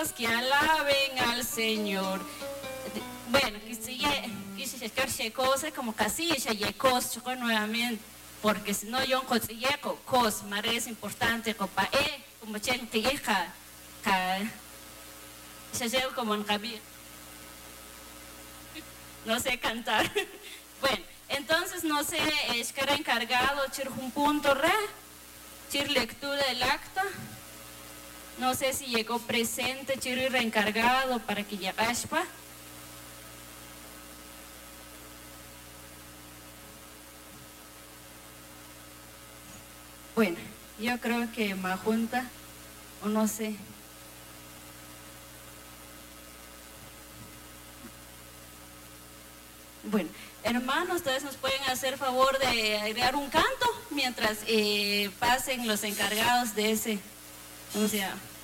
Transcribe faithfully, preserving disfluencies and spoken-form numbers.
hermanos que alaben al Señor. Bueno, que se quise cosa como casi se llegó nuevamente, porque si no yo no llego cos, más es importante copa e como chen que llega, se lleva como en cabir. No sé cantar. Bueno, entonces no sé, es que era encargado chir un punto re, chir lectura del acta. No sé si llegó presente chir y reencargado para que llegashpa. Bueno, yo creo que Majunta, o no sé. Bueno, hermanos, ustedes nos pueden hacer favor de agregar un canto mientras eh, pasen los encargados de ese, o sea,